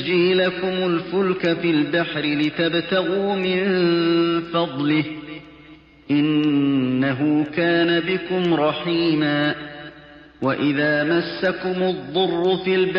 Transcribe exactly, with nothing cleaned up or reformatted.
يُزْجِي لَكُمُ الْفُلْكَ فِي الْبَحْرِ لِتَبْتَغُوا مِن فَضْلِهِ إِنَّهُ كَانَ بِكُمْ رَحِيمًا وَإِذَا مَسَّكُمُ الضُّرُّ فِي الْبَحْرِ